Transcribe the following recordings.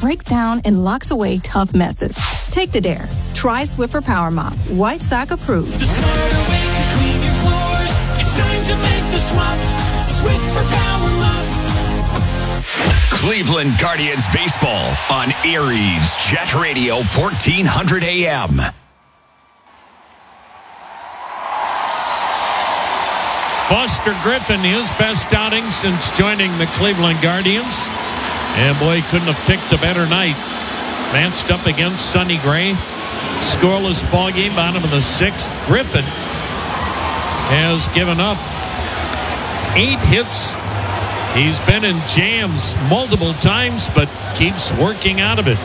breaks down and locks away tough messes. Take the dare. Try Swiffer Power Mop. White Sock approved. The smarter way to clean your floors. It's time to make the swap. Swiffer Power Mop. Cleveland Guardians baseball on Erie's Jet Radio 1400 AM. Foster Griffin, his best outing since joining the Cleveland Guardians. And boy, couldn't have picked a better night. Matched up against Sonny Gray. Scoreless ball game, bottom of the sixth. Griffin has given up 8 hits. He's been in jams multiple times, but keeps working out of it.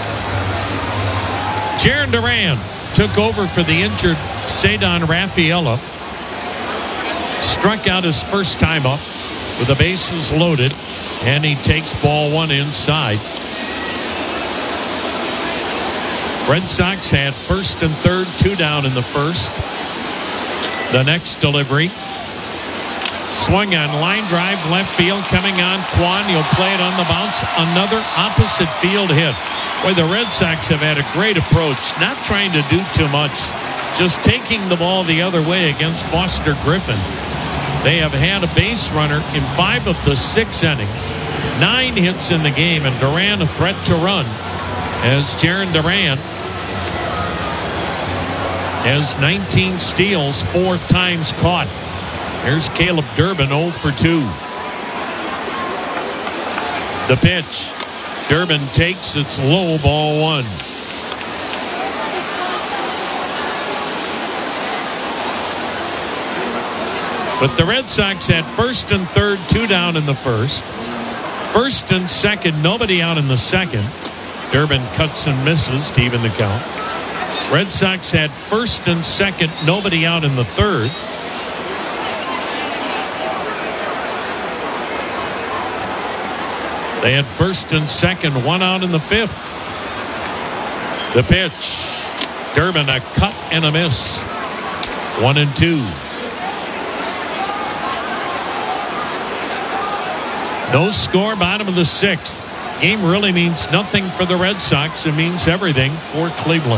Jarren Duran took over for the injured Ceddanne Rafaela. Struck out his first time up with the bases loaded, and he takes ball 1 inside. Red Sox had first and third, 2 down in the first. The next delivery. Swung on line drive, left field, coming on Kwan. He'll play it on the bounce. Another opposite field hit. Boy, the Red Sox have had a great approach, not trying to do too much, just taking the ball the other way against Foster Griffin. They have had a base runner in 5 of the 6 innings. 9 hits in the game, and Duran a threat to run, as Jarren Duran has 19 steals, 4 times caught. Here's Caleb Durbin, 0 for 2. The pitch. Durbin takes, it's low, ball 1. But the Red Sox had first and third, 2 down in the first. First and second, nobody out in the second. Durbin cuts and misses to even the count. Red Sox had first and second, nobody out in the third. They had first and second, 1 out in the fifth. The pitch. Durbin, a cut and a miss. 1 and 2. No score, bottom of the sixth. Game really means nothing for the Red Sox. It means everything for Cleveland.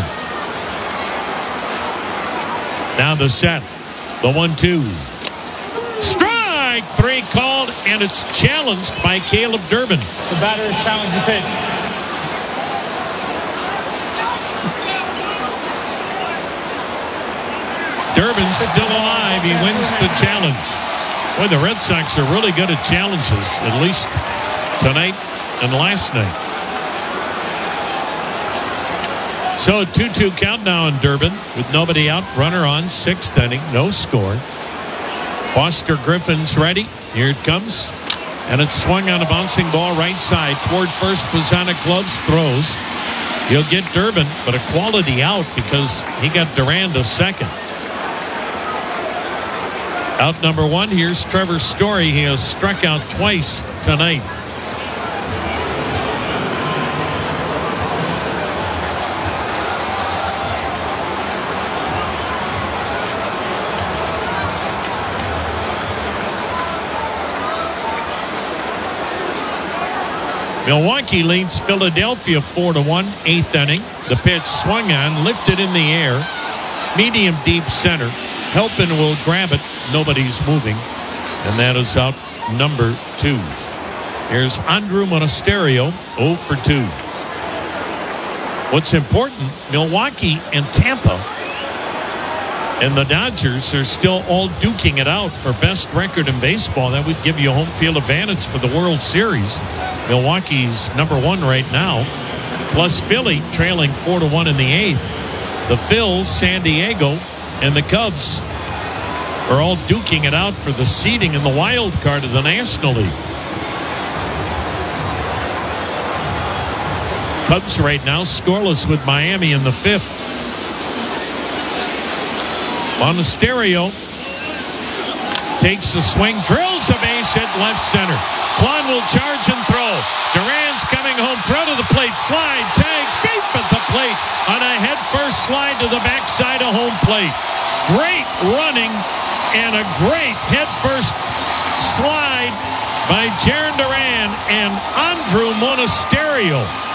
Now the set. The 1-2. Strike 3 called, and it's challenged by Caleb Durbin. The batter challenged the pitch. Durbin's still alive. He wins the challenge. Boy, the Red Sox are really good at challenges, at least tonight and last night. So 2-2 count now on Durbin with nobody out. Runner on, 6th inning, no score. Foster Griffin's ready. Here it comes. And it's swung on a bouncing ball right side toward first. Pazana gloves, throws. He'll get Durbin, but a quality out because he got Duran to second. Out number 1, here's Trevor Story. He has struck out twice tonight. Milwaukee leads Philadelphia 4-1, 8th inning. The pitch swung on, lifted in the air. Medium deep center. Helpin will grab it. Nobody's moving. And that is out number 2. Here's Andrew Monasterio, 0 for 2. What's important, Milwaukee and Tampa and the Dodgers are still all duking it out for best record in baseball. That would give you a home field advantage for the World Series. Milwaukee's number 1 right now. Plus Philly trailing 4-1 in the 8th. The Phils, San Diego, and the Cubs are all duking it out for the seeding in the wild card of the National League. Cubs right now scoreless with Miami in the 5th. Monasterio takes the swing, drills a base hit left center. Kwan will charge and throw. Duran's coming home, throw to the plate, slide, tag, safe at the plate on a head-first slide to the backside of home plate. Great running and a great head-first slide by Jarren Duran and Andrew Monasterio.